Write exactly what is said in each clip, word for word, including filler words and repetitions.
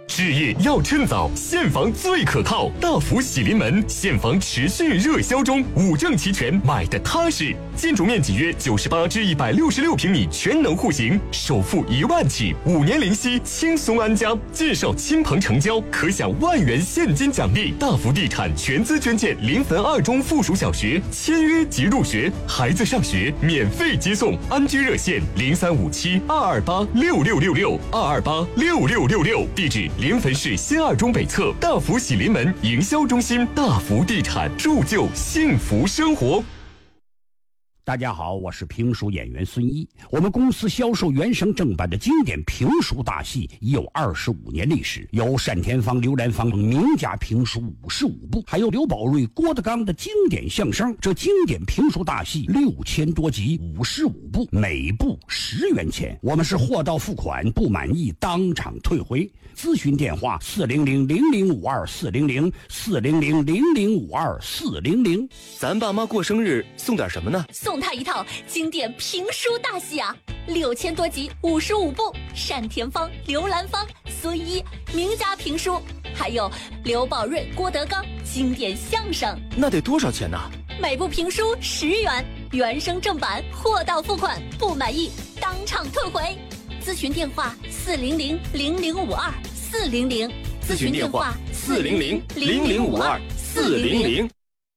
置业要趁早，现房最可靠。大福喜临门，现房持续热销中，五证齐全，买的踏实。建筑面积约九十八至一百六十六平米，全能户型，首付一万起，五年零息，轻松安家。介绍亲朋成交，可享万元现金奖励。大福地产全资捐建临汾二中附属小学，签约即入学，孩子上学免费接送。安居热线零三五七二二八六六六六二二八六六六六，地址临汾市新二中北侧大福喜临门营销中心。大福地产，铸就幸福生活。 大家好，我是评书演员孙一。我们公司销售原声正版的经典评书大戏已有二十五年历史，有单田芳、刘兰芳等名家评书五十五部，还有刘宝瑞、郭德纲的经典相声。这经典评书大戏六千多集，五十五部，每部十元钱。我们是货到付款，不满意当场退回。咨询电话：四零零零零五二四零零四零零零零五二四零零。 咱爸妈过生日送点什么呢？ 送他一套经典评书大戏啊，六千多集，五十五部，单田芳、刘兰芳、孙一名家评书，还有刘宝瑞、郭德纲经典相声。 那得多少钱呢？ 每部评书十元，原声正版，货到付款，不满意当场退回。咨询电话：四零零零零五二四零零。 咨询电话：四零零零零五二四零零。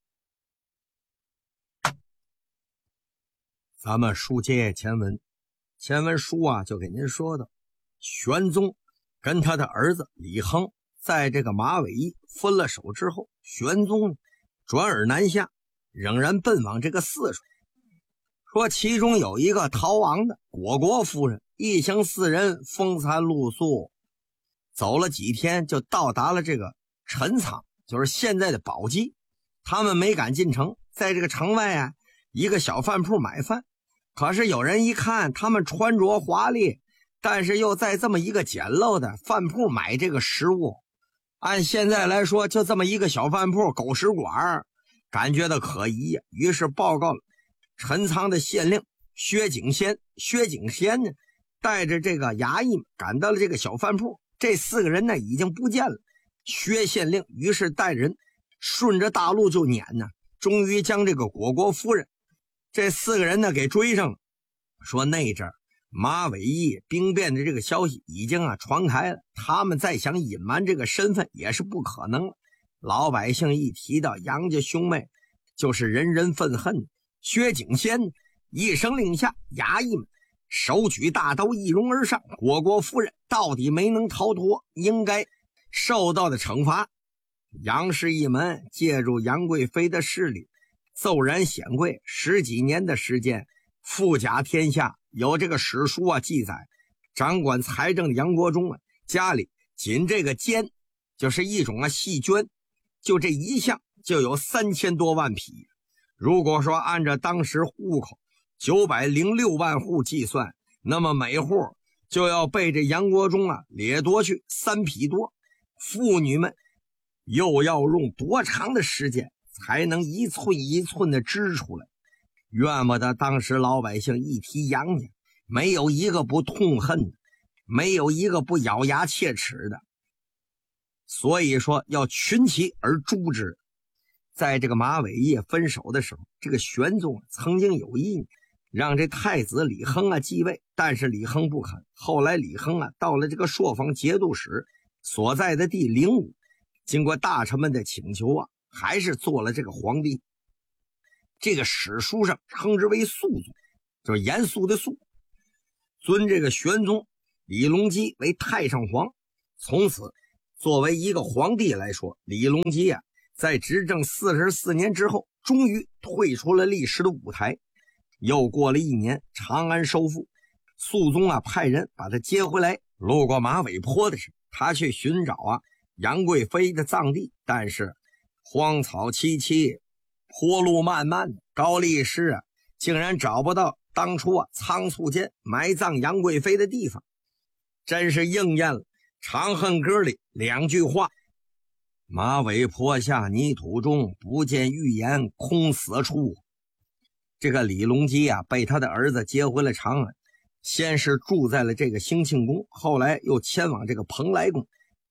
咱们书接前文，前文书啊就给您说的，玄宗跟他的儿子李亨在这个马尾驿分了手之后，玄宗转而南下，仍然奔往这个泗水。说其中有一个逃亡的果国夫人，一行四人风餐露宿，走了几天就到达了这个陈仓，就是现在的宝鸡。他们没敢进城，在这个城外啊一个小饭铺买饭。可是有人一看他们穿着华丽，但是又在这么一个简陋的饭铺买这个食物，按现在来说就这么一个小饭铺狗食馆，感觉到可疑呀。于是报告了陈仓的县令薛景先。薛景先呢带着这个衙役赶到了这个小饭铺，这四个人呢已经不见了。薛县令于是带人顺着大路就撵呢，终于将这个果国夫人这四个人呢给追上了。说那阵儿马尾驿兵变的这个消息已经啊传开了，他们再想隐瞒这个身份也是不可能了。老百姓一提到杨家兄妹，就是人人愤恨。薛景先一声令下，衙役们手举大刀一拥而上，果国夫人到底没能逃脱应该受到的惩罚。杨氏一门借助杨贵妃的势力骤然显贵，十几年的时间富甲天下。有这个史书啊记载，掌管财政的杨国忠啊家里仅这个笺，就是一种啊细绢，就这一项就有三千多万匹。如果说按照当时户口九百零六万户计算，那么每户就要被这杨国忠啊掠夺去三匹多。妇女们又要用多长的时间才能一寸一寸的织出来？怨不得当时老百姓一提杨家，没有一个不痛恨的，没有一个不咬牙切齿的。所以说要群起而诛之。在这个马尾驿分手的时候，这个玄宗曾经有意让这太子李亨啊继位，但是李亨不肯。后来李亨啊到了这个朔方节度使所在的地灵武，经过大臣们的请求啊，还是做了这个皇帝。这个史书上称之为肃宗，就是严肃的肃，尊这个玄宗李隆基为太上皇。从此作为一个皇帝来说，李隆基啊在执政四十四年之后，终于退出了历史的舞台。又过了一年，长安收复，肃宗啊派人把他接回来。路过马尾坡的时候，他去寻找啊杨贵妃的葬地，但是荒草萋萋，坡路漫漫，高力士啊竟然找不到当初啊仓促间埋葬杨贵妃的地方。真是应验了《长恨歌》里两句话：马尾坡下泥土中，不见预言空死处。这个李隆基啊被他的儿子接回了长安，先是住在了这个兴庆宫，后来又迁往这个蓬莱宫。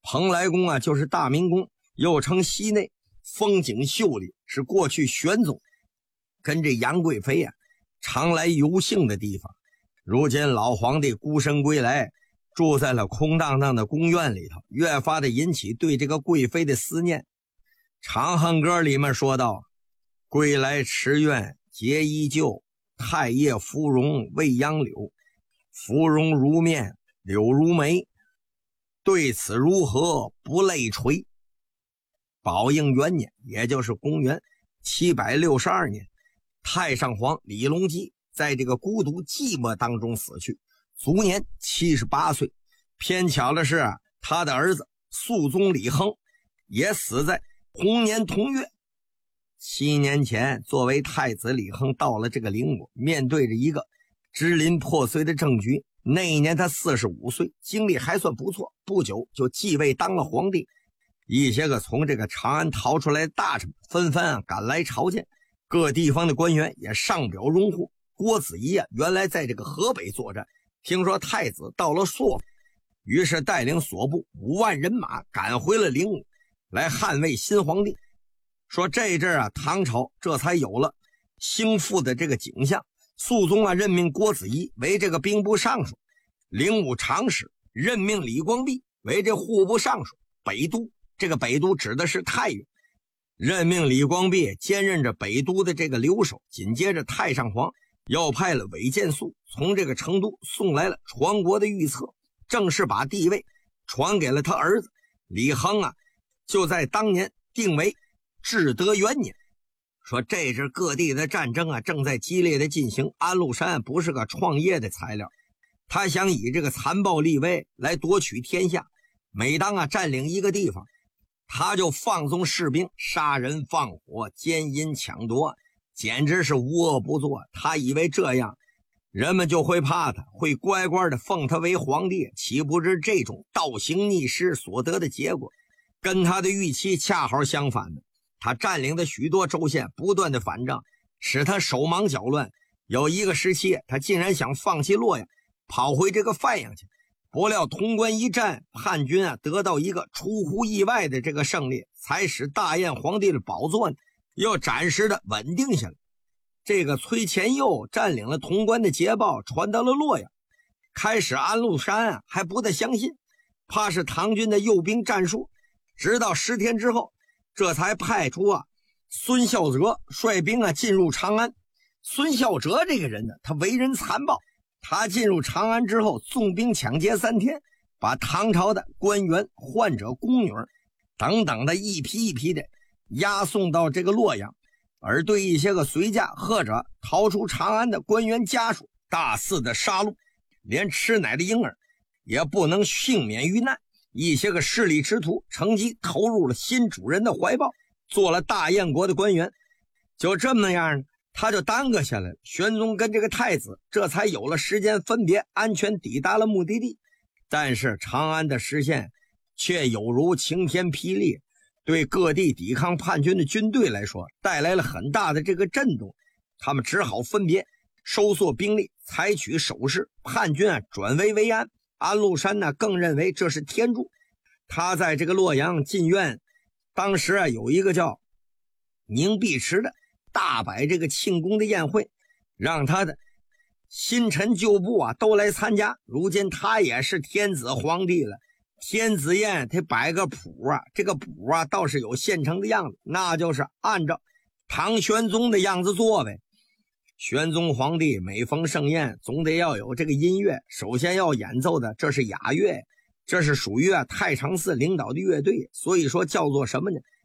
蓬莱宫啊，就是大明宫，又称西内，风景秀丽，是过去玄宗跟这杨贵妃啊常来游幸的地方。如今老皇帝孤身归来，住在了空荡荡的宫院里头，越发的引起对这个贵妃的思念。《长恨歌》里面说道：归来池院结依旧，太液芙蓉未央柳，芙蓉如面柳如眉，对此如何不泪垂。宝应元年，也就是公元七百六十二年，太上皇李隆基在这个孤独寂寞当中死去，卒年七十八岁。偏巧的是，他的儿子肃宗李亨也死在同年同月。七年前，作为太子李亨到了这个陵墓，面对着一个支离破碎的政局。那一年他四十五岁，经历还算不错，不久就继位当了皇帝。一些个从这个长安逃出来的大臣纷纷啊赶来朝见，各地方的官员也上表拥护。郭子仪啊原来在这个河北作战，听说太子到了朔府，于是带领所部五万人马赶回了灵武，来捍卫新皇帝。说这阵啊，唐朝这才有了兴复的这个景象。肃宗啊任命郭子仪为这个兵部尚书，灵武长史任命李光弼为这户部尚书，北都，这个北都指的是太原，任命李光弼兼任着北都的这个留守。紧接着太上皇又派了韦建素从这个成都送来了传国的预册，正式把帝位传给了他儿子李亨啊，就在当年定为至德元年。说这阵各地的战争啊正在激烈的进行，安禄山不是个创业的材料，他想以这个残暴立威来夺取天下。每当啊占领一个地方，他就放纵士兵杀人放火奸淫抢夺，简直是无恶不作。他以为这样人们就会怕他，会乖乖的奉他为皇帝，岂不知这种倒行逆施所得的结果跟他的预期恰好相反的。他占领的许多州县不断的反正，使他手忙脚乱。有一个时期，他竟然想放弃洛阳，跑回这个范阳去。不料潼关一战，叛军啊得到一个出乎意外的这个胜利，才使大燕皇帝的宝座呢又暂时的稳定下来。这个崔乾佑占领了潼关的捷报传到了洛阳，开始安禄山啊还不太相信，怕是唐军的诱兵战术。直到十天之后，这才派出啊孙孝哲率兵啊进入长安。孙孝哲这个人呢，他为人残暴，他进入长安之后，纵兵抢劫三天，把唐朝的官员、患者、宫女等等的一批一批的押送到这个洛阳，而对一些个随驾或者逃出长安的官员家属大肆的杀戮，连吃奶的婴儿也不能幸免于难。一些个势力之徒乘机投入了新主人的怀抱，做了大燕国的官员。就这么样，他就耽搁下来了。玄宗跟这个太子这才有了时间分别安全抵达了目的地。但是长安的实现却有如晴天霹雳，对各地抵抗叛军的军队来说带来了很大的这个震动。他们只好分别收缩兵力，采取守势，叛军啊转危为安。安禄山呢更认为这是天助，他在这个洛阳禁苑，当时啊有一个叫宁碧池的大摆这个庆功的宴会，让他的新臣旧部啊都来参加。如今他也是天子皇帝了，天子宴他摆个谱啊，这个谱啊倒是有现成的样子，那就是按照唐玄宗的样子做呗。玄宗皇帝每逢盛宴总得要有这个音乐，首先要演奏的这是雅乐，这是属于啊太常寺领导的乐队，所以说叫做什么呢？